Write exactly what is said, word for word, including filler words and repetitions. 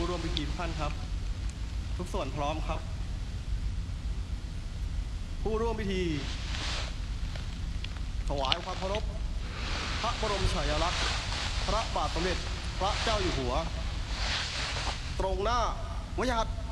ผู้ร่วมพิธีทุกท่านครับทุกส่วนพร้อมครับผู้ร่วมพิธีถวายความเคารพพระบรมฉายาลักษณ์พระบาทสมเด็จพระเจ้าอยู่หัวตรงหน้าวิหาร